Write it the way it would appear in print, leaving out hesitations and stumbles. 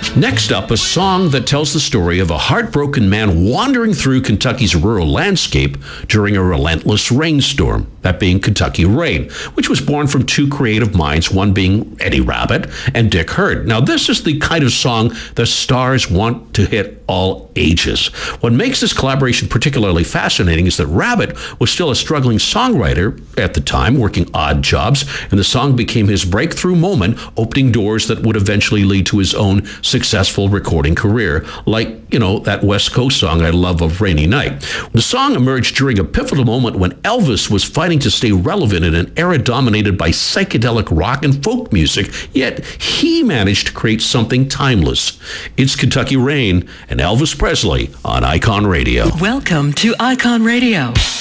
Next up, a song that tells the story of a heartbroken man wandering through Kentucky's rural landscape during a relentless rainstorm, that being Kentucky Rain, which was born from two creative minds, one being Eddie Rabbitt and Dick Herd. Now, this is the kind of song the stars want to hit all ages. What makes this collaboration particularly fascinating is that Rabbitt was still a struggling songwriter at the time, working odd jobs, and the song became his breakthrough moment, opening doors that would eventually lead to his own successful recording career, like, that West Coast song I love of Rainy Night. The song emerged during a pivotal moment when Elvis was fighting to stay relevant in an era dominated by psychedelic rock and folk music, yet he managed to create something timeless. It's Kentucky Rain and Elvis Presley on Icon Radio. Welcome to Icon Radio.